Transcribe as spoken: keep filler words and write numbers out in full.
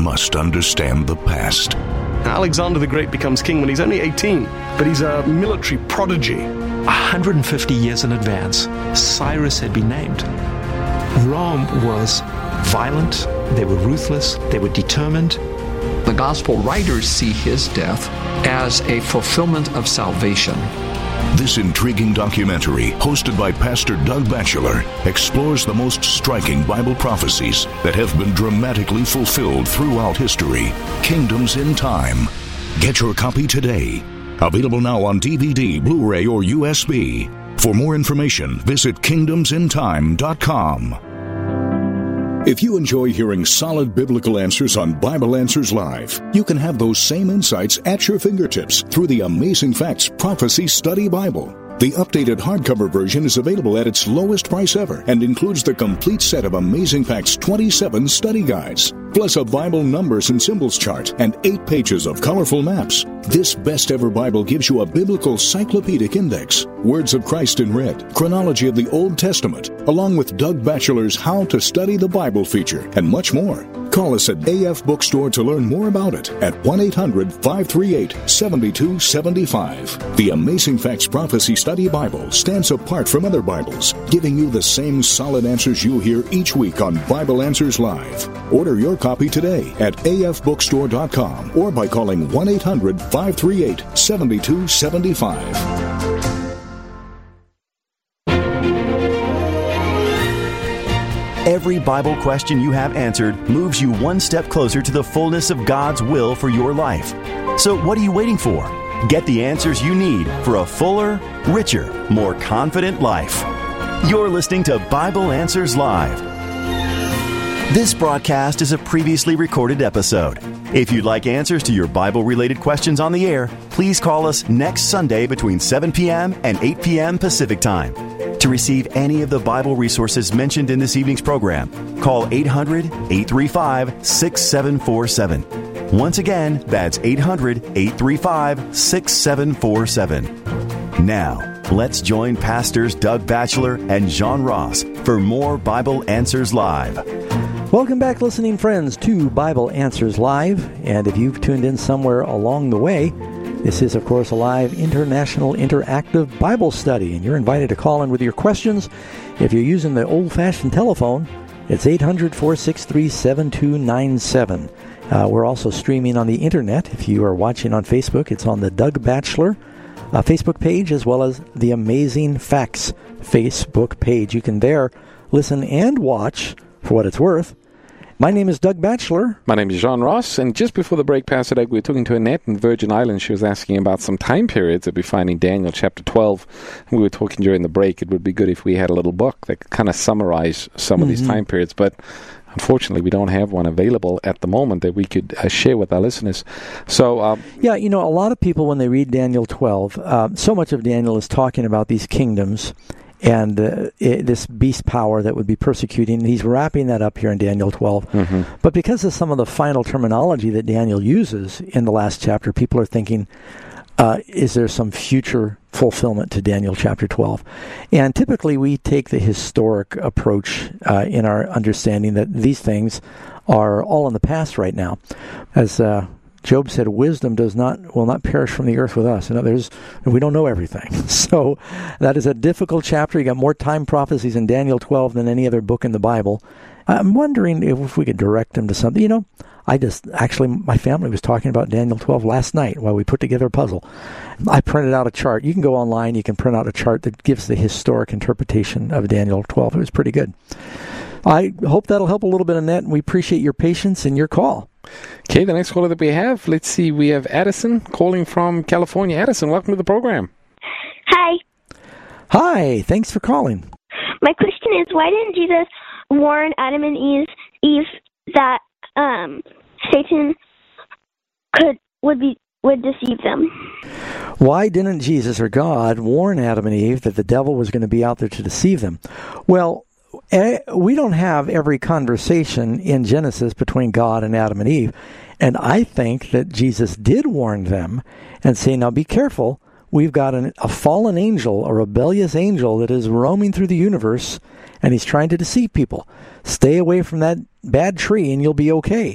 must understand the past. Alexander the Great becomes king when he's only eighteen, but he's a military prodigy. one hundred fifty years in advance, Cyrus had been named. Rome was violent, they were ruthless, they were determined. The gospel writers see his death as a fulfillment of salvation. This intriguing documentary, hosted by Pastor Doug Batchelor, explores the most striking Bible prophecies that have been dramatically fulfilled throughout history. Kingdoms in Time. Get your copy today. Available now on D V D, Blu-ray, or U S B. For more information, visit kingdoms in time dot com. If you enjoy hearing solid biblical answers on Bible Answers Live, you can have those same insights at your fingertips through the Amazing Facts Prophecy Study Bible. The updated hardcover version is available at its lowest price ever and includes the complete set of Amazing Facts twenty-seven study guides, plus a Bible numbers and symbols chart and eight pages of colorful maps. This best-ever Bible gives you a biblical cyclopedic index, Words of Christ in red, chronology of the Old Testament, along with Doug Batchelor's How to Study the Bible feature, and much more. Call us at A F Bookstore to learn more about it at one eight hundred five three eight seven two seven five. The Amazing Facts Prophecy Study Bible stands apart from other Bibles, giving you the same solid answers you hear each week on Bible Answers Live. Order your copy today at A F bookstore dot com or by calling one eight hundred five three eight seven two seven five. Every Bible question you have answered moves you one step closer to the fullness of God's will for your life. So what are you waiting for? Get the answers you need for a fuller, richer, more confident life. You're listening to Bible Answers Live. This broadcast is a previously recorded episode. If you'd like answers to your Bible-related questions on the air, please call us next Sunday between seven p.m. and eight p.m. Pacific Time. To receive any of the Bible resources mentioned in this evening's program, call eight hundred eight three five six seven four seven. Once again, that's eight hundred eight three five six seven four seven. Now, let's join Pastors Doug Batchelor and John Ross for more Bible Answers Live. Welcome back, listening friends, to Bible Answers Live. And if you've tuned in somewhere along the way, this is, of course, a live international interactive Bible study, and you're invited to call in with your questions. If you're using the old-fashioned telephone, it's eight hundred four six three seven two nine seven. Uh, we're also streaming on the Internet. If you are watching on Facebook, it's on the Doug Batchelor uh, Facebook page, as well as the Amazing Facts Facebook page. You can there listen and watch for what it's worth. My name is Doug Batchelor. My name is John Ross, and just before the break, Pastor Doug, we were talking to Annette in Virgin Islands. She was asking about some time periods that we find in Daniel chapter twelve. And we were talking during the break, it would be good if we had a little book that could kind of summarize some mm-hmm. of these time periods, but unfortunately, we don't have one available at the moment that we could uh, share with our listeners. So, um, yeah, you know, a lot of people, when they read Daniel twelve, uh, so much of Daniel is talking about these kingdoms and uh, it, this beast power that would be persecuting. He's wrapping that up here in Daniel twelve. Mm-hmm. But because of some of the final terminology that Daniel uses in the last chapter, people are thinking, uh, is there some future fulfillment to Daniel chapter twelve? And typically we take the historic approach uh, in our understanding that these things are all in the past right now. As uh, Job said, wisdom does not will not perish from the earth with us. And there's we don't know everything. So that is a difficult chapter. You got more time prophecies in Daniel twelve than any other book in the Bible. I'm wondering if we could direct them to something. You know, I just, actually, my family was talking about Daniel twelve last night while we put together a puzzle. I printed out a chart. You can go online, you can print out a chart that gives the historic interpretation of Daniel twelve. It was pretty good. I hope that'll help a little bit, Annette, and we appreciate your patience and your call. Okay, the next caller that we have, let's see, we have Addison calling from California. Addison, welcome to the program. Hi. Hi, thanks for calling. My question is, why didn't Jesus warn Adam and Eve, Eve that um, Satan could would be would deceive them? Why didn't Jesus or God warn Adam and Eve that the devil was going to be out there to deceive them? Well, we don't have every conversation in Genesis between God and Adam and Eve. And I think that Jesus did warn them and say, now be careful. We've got an, a fallen angel, a rebellious angel that is roaming through the universe, and he's trying to deceive people. Stay away from that bad tree and you'll be okay.